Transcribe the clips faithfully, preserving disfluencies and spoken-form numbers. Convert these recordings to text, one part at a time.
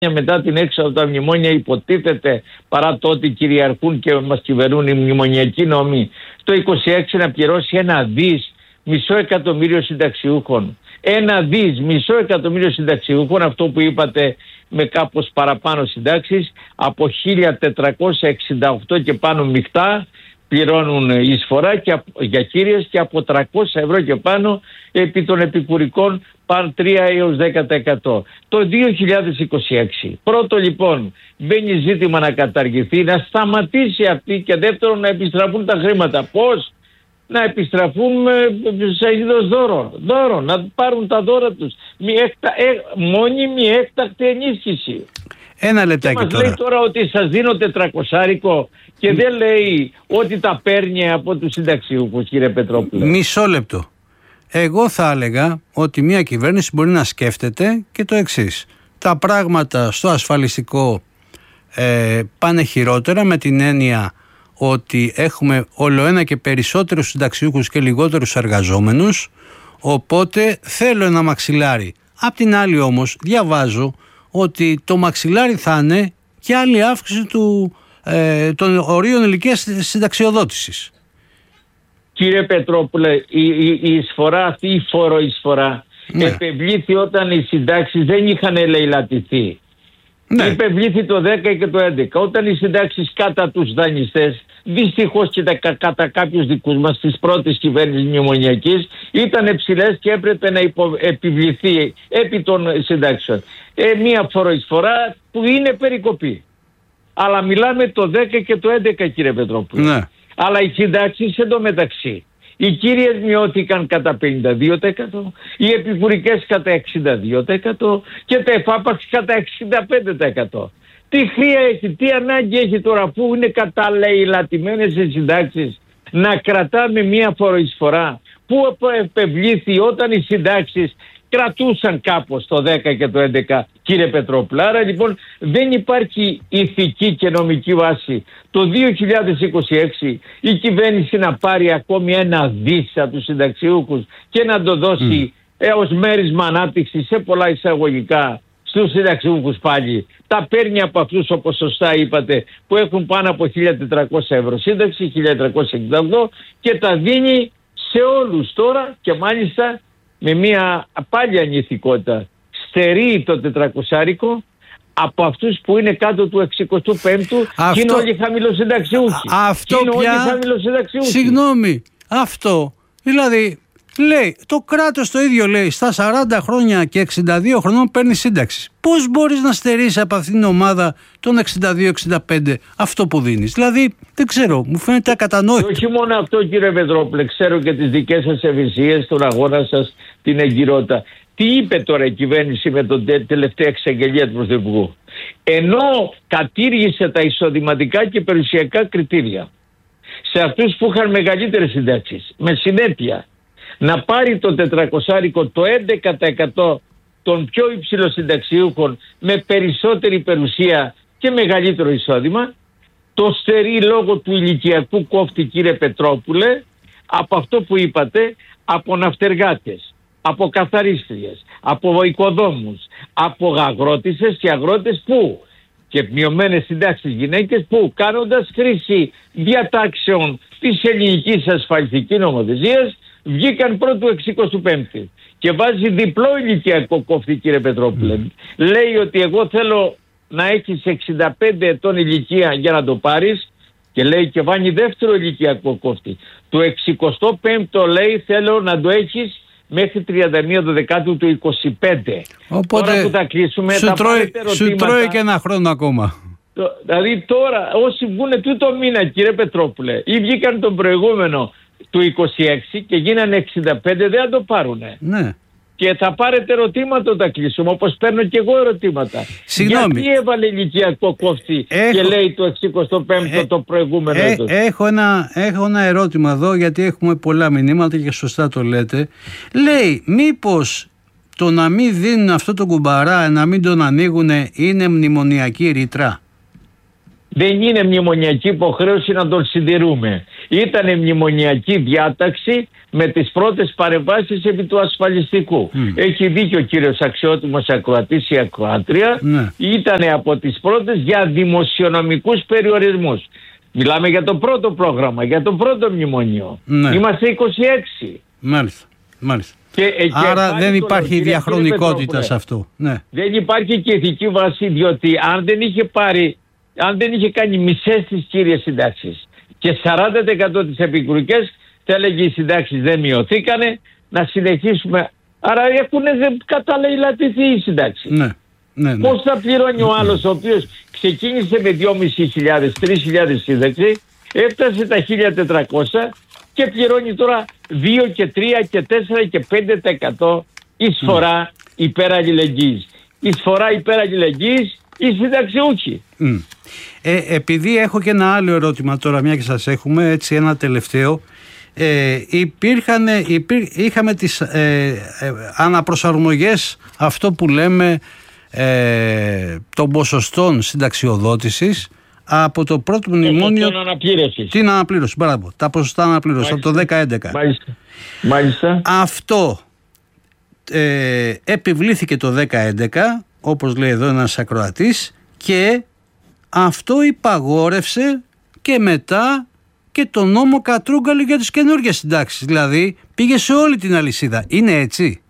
μετά την έξοδο από τα μνημόνια υποτίθεται, παρά το ότι κυριαρχούν και μας κυβερνούν οι μνημονιακοί νόμοι, το είκοσι έξι να πληρώσει ένα δις μισό εκατομμύριο συνταξιούχων. Ένα δις μισό εκατομμύριο συνταξιούχων, αυτό που είπατε με κάπως παραπάνω συντάξεις, από χίλια τετρακόσια εξήντα οκτώ και πάνω μεικτά πληρώνουν εισφορά και για κύριες και από τριακόσια ευρώ και πάνω επί των επικουρικών πάνω τρία έως δέκα τοις εκατό. Το δύο χιλιάδες είκοσι έξι. Πρώτο λοιπόν μπαίνει ζήτημα να καταργηθεί, να σταματήσει αυτή και δεύτερον να επιστραφούν τα χρήματα. Πώς? Να επιστραφούν σε είδος δώρο. Δώρο, να πάρουν τα δώρα τους. Μια έκτα, ε, μόνιμη έκτακτη ενίσχυση. Ένα λεπτάκι και μας τώρα. λέει τώρα ότι σας δίνω τετρακοσάρικο και δεν λέει ότι τα παίρνει από τους συνταξιούχους, κύριε Πετρόπουλε. Μισό λεπτό. Εγώ θα έλεγα ότι μια κυβέρνηση μπορεί να σκέφτεται και το εξής. Τα πράγματα στο ασφαλιστικό ε, πάνε χειρότερα, με την έννοια ότι έχουμε ολοένα και περισσότερους συνταξιούχους και λιγότερους εργαζόμενους, οπότε θέλω ένα μαξιλάρι. Απ' την άλλη όμως διαβάζω ότι το μαξιλάρι θα είναι και άλλη αύξηση του, ε, των ορίων ηλικίας συνταξιοδότησης. Κύριε Πετρόπουλε, η, η, η εισφορά αυτή, η φοροεισφορά, ναι, επευλήθη όταν οι συντάξεις δεν είχαν ελεηλατηθεί. Ναι. Επευλήθη το δέκα και το έντεκα, όταν οι συντάξεις κατά τους δανειστές, δυστυχώς και τα, κατά κάποιους δικούς μας της πρώτης κυβέρνησης μνημονιακής, ήταν ψηλές και έπρεπε να υπο, επιβληθεί επί των συντάξεων. Ε, μία φοροεισφορά που είναι περικοπή. Αλλά μιλάμε το δέκα και το έντεκα, κύριε Πετρόπουλο. Ναι. Αλλά οι συντάξεις εντωμεταξύ, οι κύριες μειώθηκαν κατά πενήντα δύο τοις εκατό, οι επικουρικές κατά εξήντα δύο τοις εκατό και τα εφάπαξ κατά εξήντα πέντε τοις εκατό. Τι χρία έχει, τι ανάγκη έχει τώρα που είναι καταλεηλατημένες οι συντάξεις να κρατάμε μια φοροεισφορά που επευλήθη όταν οι συντάξεις κρατούσαν κάπως το δέκα και το έντεκα, κύριε Πετρόπουλα. Άρα λοιπόν δεν υπάρχει ηθική και νομική βάση το δύο χιλιάδες είκοσι έξι η κυβέρνηση να πάρει ακόμη ένα δις από τους συνταξιούχους και να το δώσει mm. έως μέρισμα ανάπτυξη σε πολλά εισαγωγικά στους συνταξιούχους πάλι. Τα παίρνει από αυτούς, όπως σωστά είπατε, που έχουν πάνω από χίλια τετρακόσια ευρώ σύνταξη, χίλια τριακόσια εξήντα οκτώ, και τα δίνει σε όλους τώρα και μάλιστα με μια πάλι ανηθικότητα. Στερεί το τετρακοσάρικο από αυτούς που είναι κάτω του εξηκοστού πέμπτου αυτό... και είναι όλοι χαμηλοσυνταξιούχοι. Αυτό είναι πια... όλοι χαμηλοσυνταξιούχοι. Συγγνώμη, αυτό. Δηλαδή, λέει, το κράτος το ίδιο λέει, στα σαράντα χρόνια και εξήντα δύο χρονών παίρνει σύνταξη. Πώς μπορείς να στερείς από αυτήν την ομάδα των εξήντα δύο εξήντα πέντε αυτό που δίνεις? Δηλαδή, δεν ξέρω, μου φαίνεται ακατανόητο. Όχι μόνο αυτό, κύριε Πετρόπουλε, ξέρω και τις δικές σας ευαισθησίες, τον αγώνα σας, την εγκυρότητα. Τι είπε τώρα η κυβέρνηση με τον τελευταία εξαγγελία του Πρωθυπουργού? Ενώ κατήργησε τα εισοδηματικά και περιουσιακά κριτήρια σε αυτούς που είχαν μεγαλύτερες συντάξεις, με συνέπεια να πάρει το τετρακοσάρικο το έντεκα τοις εκατό των πιο υψηλοσυνταξιούχων με περισσότερη περιουσία και μεγαλύτερο εισόδημα, το στερεί λόγω του ηλικιακού κόφτη, κύριε Πετρόπουλε, από αυτό που είπατε, από ναυτεργάτες, από καθαρίστριες, από οικοδόμους, από αγρότησες και αγρότες που και μειωμένες συντάξεις γυναίκες που, κάνοντας χρήση διατάξεων της ελληνικής ασφαλιστικής νομοθεσίας, βγήκαν πρώτου εξηκοστού πέμπτη και βάζει διπλό ηλικιακό κόφτη, κύριε Πετρόπουλε. Mm. Λέει ότι εγώ θέλω να έχεις εξήντα πέντε ετών ηλικία για να το πάρεις, και λέει και βάνει δεύτερο ηλικιακό κόφτη. Το εξηκοστό πέμπτο λέει θέλω να το έχεις μέχρι τριάντα μία Δεκάτου του είκοσι πέντε. Οπότε τώρα που θα κλείσουμε, σου, θα τρώει, σου τρώει και ένα χρόνο ακόμα. Το, δηλαδή τώρα όσοι βγουν τούτο μήνα, κύριε Πετρόπουλε, ή βγήκαν τον προηγούμενο του είκοσι έξι και γίνανε εξήντα πέντε, δεν θα το πάρουνε. Ναι. Και θα πάρετε ερωτήματα όταν κλείσουμε, όπως παίρνω και εγώ ερωτήματα. Συγγνώμη. Γιατί έβαλε ηλικιακό κόφτη έχω... και λέει το εξηκοστό πέμπτο ε... το προηγούμενο ε... έτος? Έχω ένα, έχω ένα ερώτημα εδώ, γιατί έχουμε πολλά μηνύματα και σωστά το λέτε. Λέει, μήπως το να μην δίνουν αυτό το κουμπαρά, να μην τον ανοίγουν, είναι μνημονιακή ρήτρα? Δεν είναι μνημονιακή υποχρέωση να τον συντηρούμε. Ήταν μνημονιακή διάταξη με τις πρώτες παρεμβάσεις επί του ασφαλιστικού. Mm. Έχει δίκιο ο κύριος αξιότιμος ακροατής ή ακροάτρια. Mm. Ήταν από τις πρώτες για δημοσιονομικούς περιορισμούς. Μιλάμε για το πρώτο πρόγραμμα, για το πρώτο μνημονίο. Mm. Είμαστε είκοσι έξι. Μάλιστα, μάλιστα. Και, και άρα δεν υπάρχει το, διαχρονικότητα σε αυτό. Ναι. Δεν υπάρχει και ηθική βάση, διότι αν δεν είχε πάρει, αν δεν είχε κάνει μισές τις κύριες συντάξεις και σαράντα τοις εκατό τις επικουρικές, θα έλεγε οι συντάξεις δεν μειωθήκανε, να συνεχίσουμε. Άρα έχουν καταλαιλατηθεί οι συντάξεις. Ναι. Ναι, ναι. Πώς θα πληρώνει ο άλλος ο οποίος ξεκίνησε με δυόμισι χιλιάδες, τρεις χιλιάδες σύνταξη, έφτασε τα χίλια τετρακόσια και πληρώνει τώρα δύο και τρία και τέσσερα και πέντε τοις εκατό εισφορά mm. υπέρ αλληλεγγύης. Εισφορά υπέρ αλληλεγγύης οι συνταξιούχοι. Mm. Ε, επειδή έχω και ένα άλλο ερώτημα τώρα, μια και σας έχουμε, έτσι ένα τελευταίο. Ε, υπήρχαν, υπήρ, είχαμε τις ε, ε, αναπροσαρμογές, αυτό που λέμε ε, των ποσοστών συνταξιοδότησης από το πρώτο μνημόνιο. Την αναπλήρωση. Την αναπλήρωση, μπράβο. Τα ποσοστά αναπλήρωση από το δύο χιλιάδες έντεκα. Μάλιστα. Μάλιστα. Αυτό ε, επιβλήθηκε το δύο χιλιάδες έντεκα, όπως λέει εδώ ένας ακροατής, και αυτό υπαγόρευσε και μετά και το νόμο Κατρούγκαλου για τις καινούργιες συντάξεις. Δηλαδή πήγε σε όλη την αλυσίδα. Είναι έτσι?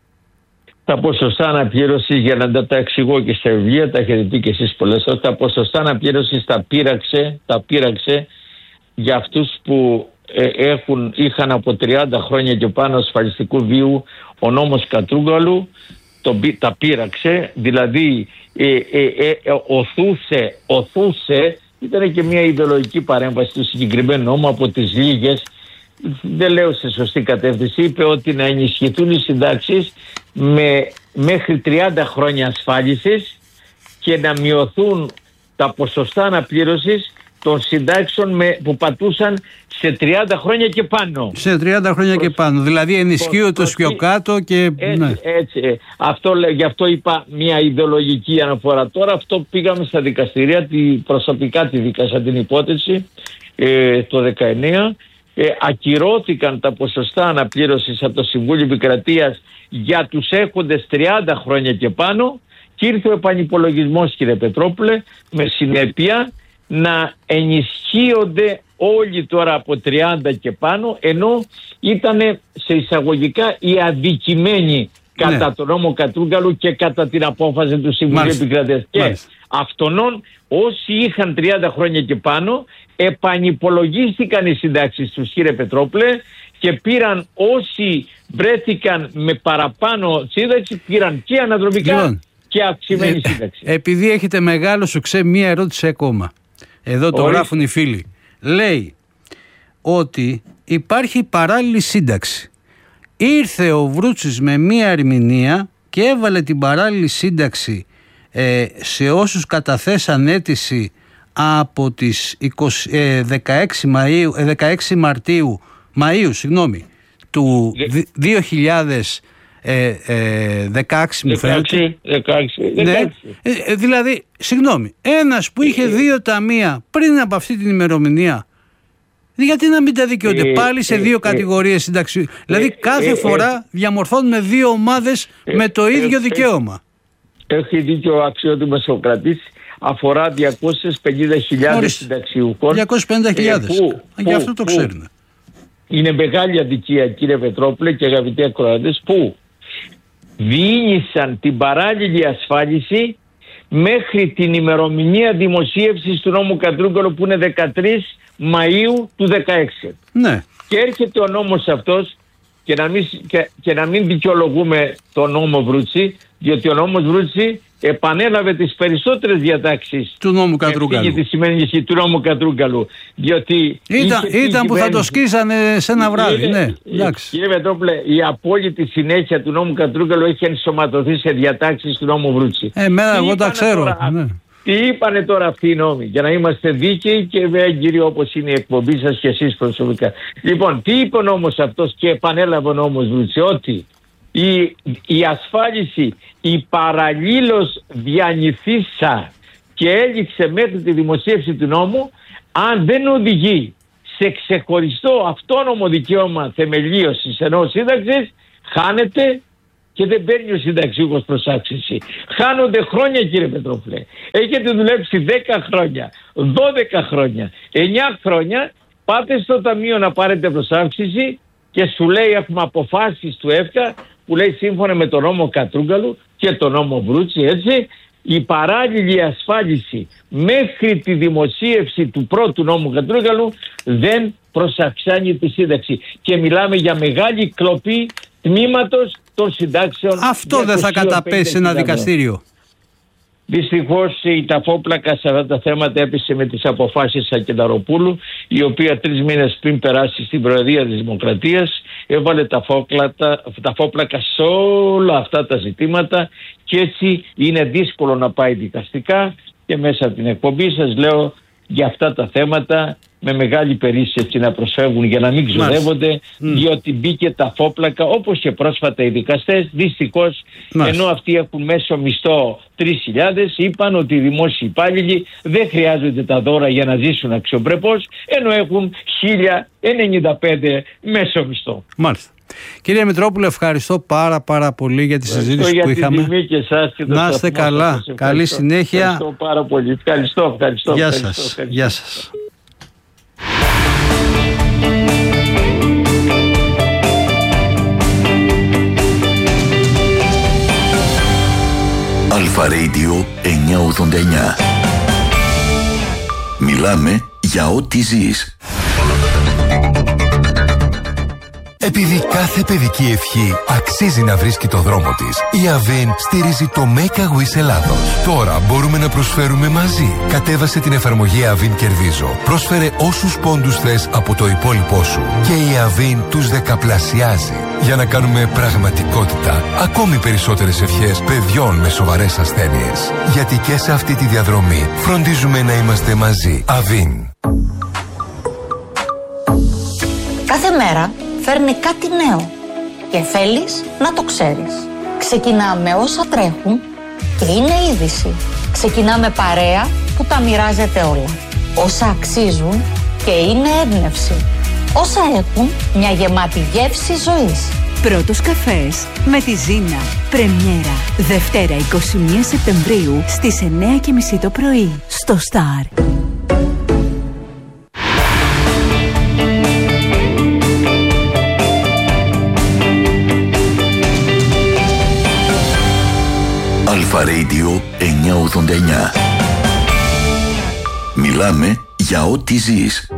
Τα ποσοστά αναπλήρωσης, για να τα εξηγώ και στα βιβλία, τα έχετε δει και εσείς πολλές φορές, τα ποσοστά αναπλήρωσης τα πείραξε, τα πείραξε για αυτούς που ε, έχουν, είχαν από τριάντα χρόνια και πάνω ασφαλιστικού βίου ο νόμος Κατρούγκαλου, το, τα πείραξε, δηλαδή ε, ε, ε, ε, οθούσε, οθούσε, ήταν και μια ιδεολογική παρέμβαση του συγκεκριμένου νόμου από τις λίγες, δεν λέω σε σωστή κατεύθυνση, είπε ότι να ενισχυθούν οι συντάξεις με μέχρι τριάντα χρόνια ασφάλισης και να μειωθούν τα ποσοστά αναπλήρωσης των συντάξεων με, που πατούσαν σε τριάντα χρόνια και πάνω. Σε τριάντα χρόνια προς, και πάνω, δηλαδή ενισχύω το πιο κάτω και... Έτσι, ναι. έτσι. Αυτό, γι' αυτό είπα μια ιδεολογική αναφορά. Τώρα αυτό πήγαμε στα δικαστηρία, τη, προσωπικά τη δίκασα την υπόθεση ε, το δεκαεννιά. Ε, ακυρώθηκαν τα ποσοστά αναπλήρωσης από το Συμβούλιο Επικρατείας για τους έχοντες τριάντα χρόνια και πάνω και ήρθε ο επανυπολογισμός, κύριε Πετρόπουλε, με συνέπεια να ενισχύονται όλοι τώρα από τριάντα και πάνω, ενώ ήταν σε εισαγωγικά οι αδικημένοι κατά ναι. τον νόμο Κατρούγκαλου και κατά την απόφαση του Συμβουλίου Επικρατείας. Και αυτονών όσοι είχαν τριάντα χρόνια και πάνω επανυπολογίστηκαν οι συντάξεις τους, κύριε Πετρόπουλε, και πήραν όσοι βρέθηκαν με παραπάνω σύνταξη, πήραν και αναδρομικά λοιπόν, και αυξημένη ε, σύνταξη. Επειδή έχετε μεγάλο σουξέ, μία ερώτηση ακόμα. Εδώ το Ορίστε. Γράφουν οι φίλοι. Λέει ότι υπάρχει παράλληλη σύνταξη. Ήρθε ο Βρούτσης με μία ερμηνεία και έβαλε την παράλληλη σύνταξη ε, σε όσους καταθέσαν αίτηση από τις είκοσι, ε, δεκαέξι Μαΐου, ε, δεκαέξι Μαρτίου, Μαΐου συγγνώμη, του δύο χιλιάδες δεκαέξι μου φαίνεται. δεκαέξι, δεκαέξι. Ναι, ε, δηλαδή, συγγνώμη, ένας που είχε δύο ταμεία πριν από αυτή την ημερομηνία, γιατί να μην τα δικαιούνται ε, πάλι σε δύο ε, κατηγορίες συνταξιού. Ε, δηλαδή κάθε ε, φορά ε, διαμορφώνουμε δύο ομάδες ε, με το ίδιο ε, δικαίωμα. Έχει δίκιο ο αξιότιμος Σοκρατής. Αφορά διακόσιες πενήντα χιλιάδες συνταξιούχων. διακόσιες πενήντα χιλιάδες. Ε, Γι' αυτό το ξέρουν. Είναι μεγάλη αδικία, κύριε Πετρόπουλε και αγαπητοί ακροατές, που διήνυσαν την παράλληλη ασφάλιση μέχρι την ημερομηνία δημοσίευσης του νόμου Κατρούγκαλου, που είναι δεκατρείς Μαΐου του δεκαέξι. Ναι. Και έρχεται ο νόμος αυτός, και να μην, και, και να μην δικαιολογούμε τον νόμο Βρούτσι, διότι ο νόμος Βρούτσι επανέλαβε τις περισσότερες διατάξεις του νόμου Κατρούγκαλου. Τη σημαίνει του νόμου Κατρούγκαλου. Διότι ήταν, ήταν που θα το σκίσανε σε ένα βράδυ. Κύριε, ναι, κύριε Πετρόπουλε, η απόλυτη συνέχεια του νόμου Κατρούγκαλου έχει ενσωματωθεί σε διατάξεις του νόμου Βρούτσι. Εμένα, εγώ τα ξέρω. Τώρα, ναι. Τι είπανε τώρα αυτοί οι νόμοι, για να είμαστε δίκαιοι και έγκυροι όπως είναι η εκπομπή σας και εσείς προσωπικά. Λοιπόν, τι είπε ο νόμος αυτός και επανέλαβε ο νόμος Βρούτσι? Ότι η, η ασφάλιση, η παραλλήλως διανυθήσα και έληξε μέχρι τη δημοσίευση του νόμου, αν δεν οδηγεί σε ξεχωριστό αυτόνομο δικαίωμα θεμελίωσης ενός σύνταξης, χάνεται και δεν παίρνει ο συνταξιούχος προς αύξηση. Χάνονται χρόνια, κύριε Πετρόπουλε. Έχετε δουλέψει δέκα χρόνια, δώδεκα χρόνια, εννιά χρόνια, πάτε στο ταμείο να πάρετε προς αύξηση και σου λέει, έχουμε αποφάσεις του ΕΦΚΑ που λέει σύμφωνα με τον νόμο Κατρούγκαλου και τον νόμο Βρούτσι, έτσι, η παράλληλη ασφάλιση μέχρι τη δημοσίευση του πρώτου νόμου Κατρούγκαλου δεν προσαυξάνει τη σύνταξη. Και μιλάμε για μεγάλη κλοπή τμήματος των συντάξεων. Αυτό δεν θα καταπέσει σε ένα δικαστήριο? Δυστυχώς η ταφόπλακα σε αυτά τα θέματα έπεσε με τις αποφάσεις Ακενταροπούλου, η οποία τρεις μήνες πριν περάσει στην Προεδρία της Δημοκρατίας έβαλε ταφόπλακα σε όλα αυτά τα ζητήματα και έτσι είναι δύσκολο να πάει δικαστικά. Και μέσα από την εκπομπή σας λέω για αυτά τα θέματα με μεγάλη περίσταση να προσφεύγουν για να μην ξοδεύονται, mm. διότι μπήκε ταφόπλακα, όπως και πρόσφατα οι δικαστές, δυστυχώς, mm. ενώ αυτοί έχουν μέσο μισθό τρεις χιλιάδες, είπαν ότι οι δημόσιοι υπάλληλοι δεν χρειάζονται τα δώρα για να ζήσουν αξιοπρεπώς, ενώ έχουν χίλια ενενήντα πέντε μέσο μισθό. Μάλιστα. Κύριε Μητρόπουλε, ευχαριστώ πάρα πάρα πολύ για τη συζήτηση για που είχαμε. Και εσάς και να είστε καλά. Καλή συνέχεια. Ευχαριστώ πάρα πολύ. Ευχαριστώ, ευχαριστώ. Γεια ευχαριστώ, σας. ευχαριστώ. Γεια σας. Αλφα Radio εννιακόσια ογδόντα εννιά. Μιλάμε για ό,τι ζεις. Επειδή κάθε παιδική ευχή αξίζει να βρίσκει το δρόμο της, η Avin στηρίζει το Make a Wish Ελλάδος. Τώρα μπορούμε να προσφέρουμε μαζί. Κατέβασε την εφαρμογή Avin Κερδίζω. Πρόσφερε όσους πόντους θες από το υπόλοιπό σου και η Avin τους δεκαπλασιάζει για να κάνουμε πραγματικότητα ακόμη περισσότερες ευχές παιδιών με σοβαρές ασθένειες. Γιατί και σε αυτή τη διαδρομή φροντίζουμε να είμαστε μαζί. Avin. Κάθε μέρα φέρνει κάτι νέο και θέλεις να το ξέρεις. Ξεκινάμε όσα τρέχουν και είναι είδηση. Ξεκινάμε παρέα που τα μοιράζεται όλα. Όσα αξίζουν και είναι έμπνευση. Όσα έχουν μια γεμάτη γεύση ζωής. Πρώτος καφές με τη Ζήνα. Πρεμιέρα Δευτέρα εικοστή πρώτη Σεπτεμβρίου στις εννιά και μισή το πρωί στο Star. Αλφα Radio εννιακόσια ογδόντα εννιά. Μιλάμε για ό,τι ζεις.